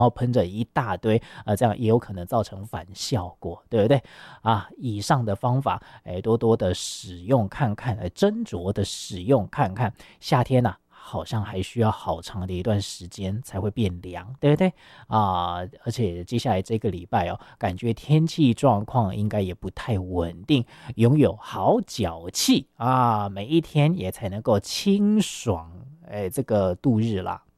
然后喷着一大堆，这样也有可能造成反效果，对不对啊？以上的方法，多多的使用看看，斟酌的使用看看。夏天啊，好像还需要好长的一段时间才会变凉，对不对啊？而且接下来这个礼拜哦，感觉天气状况应该也不太稳定，拥有好脚气啊，每一天也才能够清爽，这个度日啦。